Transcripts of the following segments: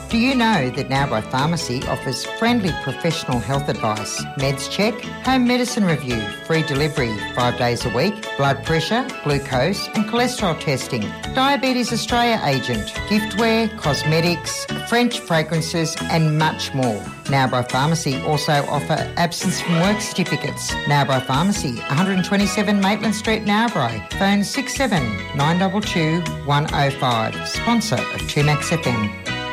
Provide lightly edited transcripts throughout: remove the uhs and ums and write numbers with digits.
Do you know that Narrabri Pharmacy offers friendly professional health advice, meds check, home medicine review, free delivery 5 days a week, blood pressure, glucose and cholesterol testing, Diabetes Australia agent, giftware, cosmetics, French fragrances and much more. Narrabri Pharmacy also offer absence from work certificates. Narrabri Pharmacy, 127 Maitland Street, Narrabri. Phone 67 922 105. Sponsor of 2Max FM.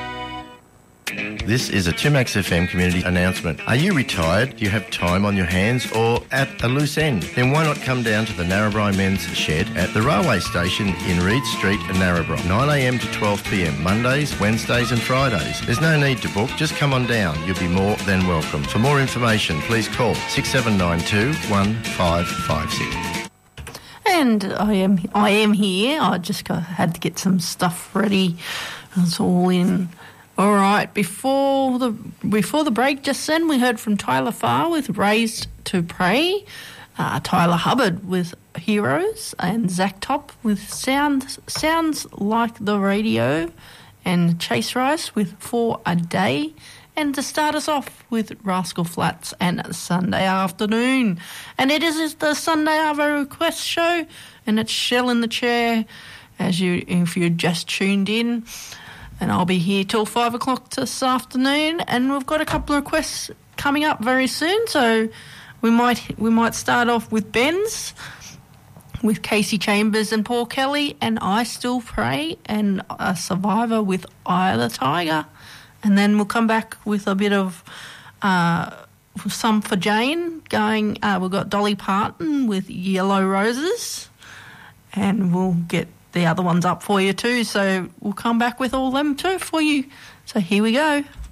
This is a 2Max FM community announcement. Are you retired? Do you have time on your hands or at a loose end? Then why not come down to the Narrabri Men's Shed at the railway station in Reed Street in Narrabri. 9am to 12pm, Mondays, Wednesdays and Fridays. There's no need to book, just come on down. You'll be more than welcome. For more information, please call 6792 1556. And I am here. I just had to get some stuff ready. It's all in. All right, before the break just then, we heard from Tyler Farr with Raised to Pray, Tyler Hubbard with Heroes, and Zach Top with Sounds Like the Radio, and Chase Rice with For a Day, and to start us off with Rascal Flatts and Sunday Afternoon. And it is the Sunday Arvo Request Show, and it's Shell in the Chair, if you just tuned in. And I'll be here till 5 o'clock this afternoon, and we've got a couple of requests coming up very soon. So we might start off with Ben's, with Casey Chambers and Paul Kelly, and I Still Pray, and a Survivor with Eye of the Tiger, and then we'll come back with a bit of some for Jane. We've got Dolly Parton with Yellow Roses, and we'll get the other ones up for you too, so we'll come back with all them too for you. So here we go.